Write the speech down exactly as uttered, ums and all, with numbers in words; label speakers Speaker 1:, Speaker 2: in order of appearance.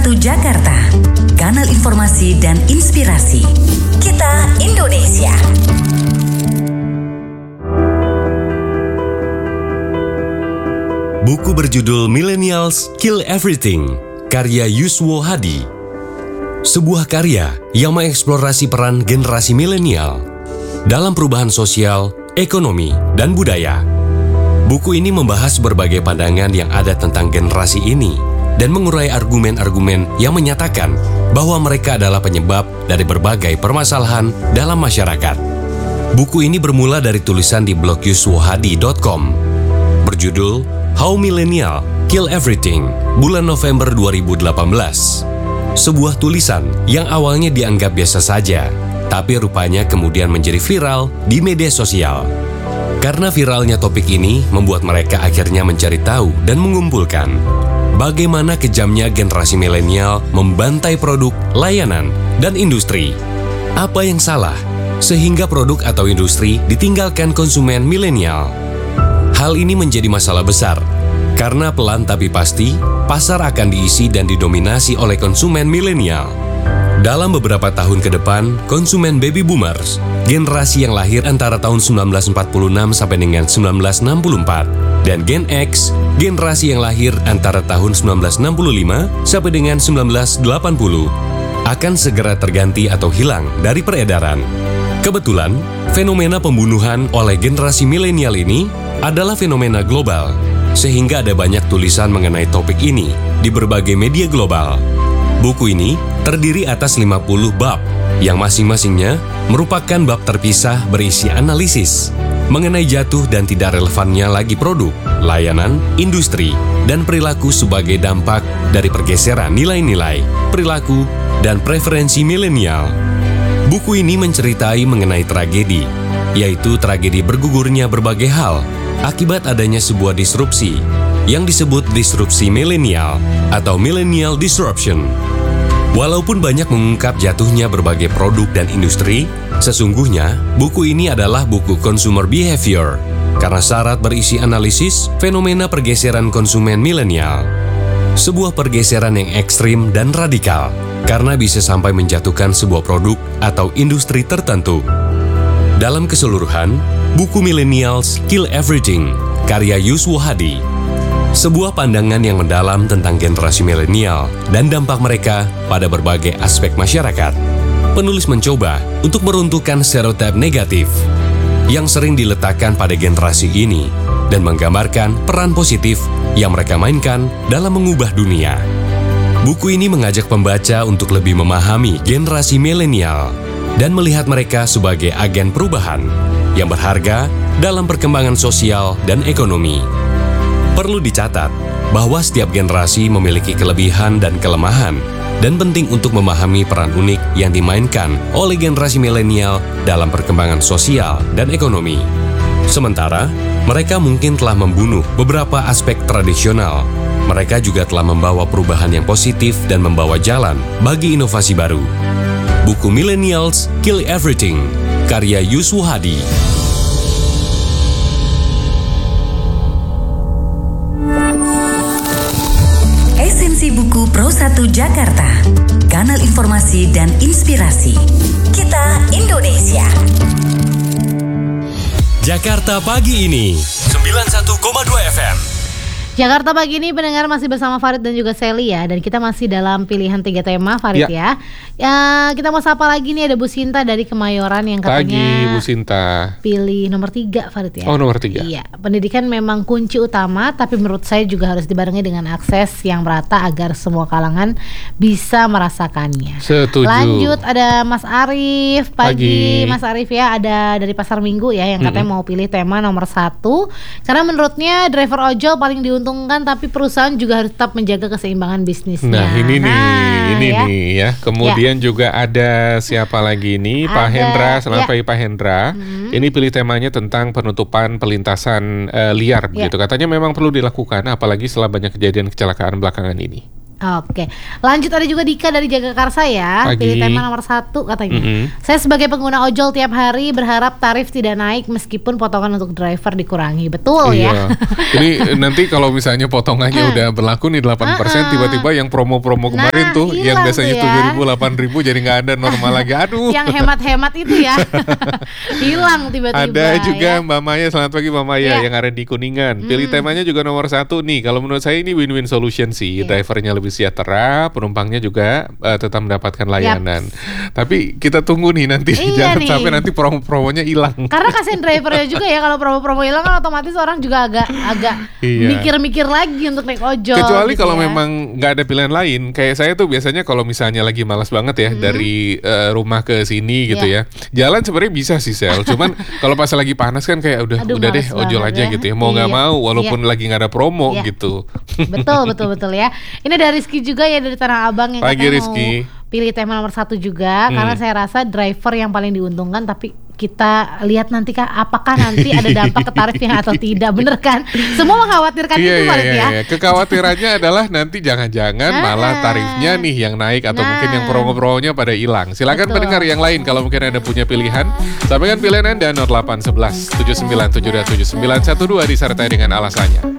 Speaker 1: satu Jakarta, kanal informasi dan inspirasi. Kita Indonesia.
Speaker 2: Buku berjudul Millennials Kill Everything, karya Yuswo Hadi. Sebuah karya yang mengeksplorasi peran generasi milenial dalam perubahan sosial, ekonomi, dan budaya. Buku ini membahas berbagai pandangan yang ada tentang generasi ini dan mengurai argumen-argumen yang menyatakan bahwa mereka adalah penyebab dari berbagai permasalahan dalam masyarakat. Buku ini bermula dari tulisan di blog yuswo hadi dot com berjudul How Millennial Kill Everything, bulan November dua ribu delapan belas. Sebuah tulisan yang awalnya dianggap biasa saja, tapi rupanya kemudian menjadi viral di media sosial. Karena viralnya topik ini membuat mereka akhirnya mencari tahu dan mengumpulkan bagaimana kejamnya generasi milenial membantai produk, layanan, dan industri. Apa yang salah sehingga produk atau industri ditinggalkan konsumen milenial? Hal ini menjadi masalah besar karena pelan tapi pasti pasar akan diisi dan didominasi oleh konsumen milenial. Dalam beberapa tahun ke depan, konsumen baby boomers, generasi yang lahir antara tahun sembilan belas empat puluh enam sampai dengan sembilan belas enam puluh empat, dan Gen X, generasi yang lahir antara tahun sembilan belas enam puluh lima sampai dengan sembilan belas delapan puluh, akan segera terganti atau hilang dari peredaran. Kebetulan, fenomena pembunuhan oleh generasi milenial ini adalah fenomena global, sehingga ada banyak tulisan mengenai topik ini di berbagai media global. Buku ini terdiri atas lima puluh bab, yang masing-masingnya merupakan bab terpisah berisi analisis mengenai jatuh dan tidak relevannya lagi produk, layanan, industri, dan perilaku sebagai dampak dari pergeseran nilai-nilai, perilaku, dan preferensi milenial. Buku ini menceritai mengenai tragedi, yaitu tragedi bergugurnya berbagai hal akibat adanya sebuah disrupsi yang disebut disrupsi milenial atau millennial disruption. Walaupun banyak mengungkap jatuhnya berbagai produk dan industri, sesungguhnya buku ini adalah buku consumer behavior karena syarat berisi analisis fenomena pergeseran konsumen milenial. Sebuah pergeseran yang ekstrim dan radikal karena bisa sampai menjatuhkan sebuah produk atau industri tertentu. Dalam keseluruhan, buku Millennials Kill Everything, karya Yuswo Hadi, sebuah pandangan yang mendalam tentang generasi milenial dan dampak mereka pada berbagai aspek masyarakat. Penulis mencoba untuk meruntuhkan stereotip negatif yang sering diletakkan pada generasi ini dan menggambarkan peran positif yang mereka mainkan dalam mengubah dunia. Buku ini mengajak pembaca untuk lebih memahami generasi milenial dan melihat mereka sebagai agen perubahan yang berharga dalam perkembangan sosial dan ekonomi. Perlu dicatat bahwa setiap generasi memiliki kelebihan dan kelemahan, dan penting untuk memahami peran unik yang dimainkan oleh generasi milenial dalam perkembangan sosial dan ekonomi. Sementara, mereka mungkin telah membunuh beberapa aspek tradisional. Mereka juga telah membawa perubahan yang positif dan membawa jalan bagi inovasi baru. Buku Millennials Kill Everything, karya Yuswo Hadi.
Speaker 1: Esensi buku Pro satu Jakarta, kanal informasi dan inspirasi. Kita Indonesia.
Speaker 2: Jakarta Pagi ini sembilan puluh satu koma dua F M.
Speaker 3: Jakarta Pagi ini pendengar masih bersama Farid dan juga Sally ya. Dan kita masih dalam pilihan tiga tema Farid ya. ya Ya kita mau sapa lagi nih, ada Bu Sinta dari Kemayoran yang katanya
Speaker 4: Pagi Bu Sinta
Speaker 3: pilih nomor tiga Farid ya.
Speaker 4: Oh nomor tiga.
Speaker 3: Iya, pendidikan memang kunci utama, tapi menurut saya juga harus dibarengi dengan akses yang merata agar semua kalangan bisa merasakannya.
Speaker 4: Setuju.
Speaker 3: Lanjut ada Mas Arif. Pagi, Pagi. Mas Arif ya, ada dari Pasar Minggu ya, yang katanya mm-hmm. mau pilih tema nomor satu karena menurutnya driver ojol paling diuntungkan, tapi perusahaan juga harus tetap menjaga keseimbangan bisnisnya.
Speaker 4: Nah ini
Speaker 3: nah,
Speaker 4: nih, ini
Speaker 3: ya.
Speaker 4: nih ya. Kemudian ya. juga ada siapa lagi nih? Pak
Speaker 3: Ada,
Speaker 4: Hendra, selamat
Speaker 3: ya.
Speaker 4: pagi Pak Hendra. Hmm. Ini pilih temanya tentang penutupan pelintasan uh, liar
Speaker 3: ya.
Speaker 4: begitu. Katanya memang perlu dilakukan, apalagi setelah banyak kejadian kecelakaan belakangan ini.
Speaker 3: Oke, lanjut ada juga Dika dari Jagakarsa ya.
Speaker 4: Pagi.
Speaker 3: Pilih tema nomor satu katanya.
Speaker 4: Mm-hmm.
Speaker 3: Saya sebagai pengguna ojol tiap hari berharap tarif tidak naik meskipun potongan untuk driver dikurangi. Betul
Speaker 4: iya.
Speaker 3: ya.
Speaker 4: Ini nanti kalau misalnya potongannya udah berlaku nih delapan persen, tiba-tiba yang promo-promo kemarin
Speaker 3: Nah,
Speaker 4: tuh yang
Speaker 3: hilang
Speaker 4: biasanya
Speaker 3: tuh ya.
Speaker 4: tujuh ribu, delapan ribu jadi nggak ada normal lagi. Aduh.
Speaker 3: Yang hemat-hemat itu ya. Hilang tiba-tiba.
Speaker 4: Ada juga
Speaker 3: ya.
Speaker 4: Mbak Maya, selamat pagi Mbak Maya
Speaker 3: Iya.
Speaker 4: yang ada di Kuningan. Pilih
Speaker 3: Hmm.
Speaker 4: temanya juga nomor satu nih. Kalau menurut saya ini win-win solution sih.
Speaker 3: Iya.
Speaker 4: Drivernya lebih sejahtera, penumpangnya juga uh, tetap mendapatkan layanan. Tapi kita tunggu nih nanti,
Speaker 3: Iya
Speaker 4: jangan
Speaker 3: nih.
Speaker 4: sampai nanti promo-promonya hilang.
Speaker 3: Karena kasihan drivernya juga ya, kalau promo-promo hilang kan otomatis orang juga agak agak
Speaker 4: Iya.
Speaker 3: mikir-mikir lagi untuk naik ojol.
Speaker 4: Kecuali
Speaker 3: gitu
Speaker 4: kalau
Speaker 3: ya.
Speaker 4: memang nggak ada pilihan lain, kayak saya tuh biasanya kalau misalnya lagi malas banget ya dari uh, rumah ke sini gitu
Speaker 3: Iya.
Speaker 4: ya, jalan sebenarnya bisa sih Sel. Cuman kalau pas lagi panas kan kayak udah
Speaker 3: Aduh,
Speaker 4: udah deh
Speaker 3: males
Speaker 4: ojol
Speaker 3: banget
Speaker 4: aja
Speaker 3: ya.
Speaker 4: gitu ya, mau nggak
Speaker 3: Iya.
Speaker 4: mau walaupun
Speaker 3: Iya.
Speaker 4: lagi nggak ada promo
Speaker 3: Iya.
Speaker 4: gitu.
Speaker 3: Betul betul betul ya. Ini dari Rizky juga ya dari Tanah Abang yang
Speaker 4: Pagi,
Speaker 3: katanya
Speaker 4: Rizky.
Speaker 3: mau pilih tema nomor satu juga
Speaker 4: Hmm.
Speaker 3: karena saya rasa driver yang paling diuntungkan, tapi kita lihat nanti kah apakah nanti ada dampak ke tarifnya atau tidak, bener kan? Semua mengkhawatirkan
Speaker 4: Iya,
Speaker 3: itu
Speaker 4: iya,
Speaker 3: Farid
Speaker 4: iya,
Speaker 3: ya.
Speaker 4: iya. Kekhawatirannya adalah nanti jangan-jangan malah
Speaker 3: Ah.
Speaker 4: tarifnya nih yang naik atau
Speaker 3: Nah.
Speaker 4: mungkin yang promo-promonya pada hilang. Silakan
Speaker 3: Betul.
Speaker 4: pendengar yang lain kalau mungkin Anda punya pilihan. Sampaikan pilihan Anda nol delapan satu satu tujuh sembilan tujuh dua tujuh sembilan satu dua disertai dengan alasannya.